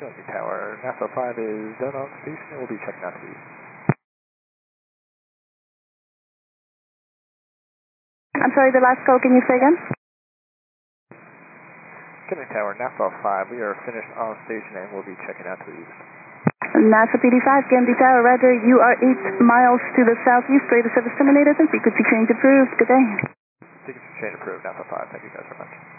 Kennedy Tower, NASA 5 is done on station and we'll be checking out to you. I'm sorry, the last call, can you say again? Kennedy Tower, NASA 5, we are finished on station and we'll be checking out to you. NASA PD5, Kennedy Tower, roger. You are 8 miles to the southeast, radar service terminated and frequency change approved. Good day. Frequency change approved, NASA 5. Thank you guys very much.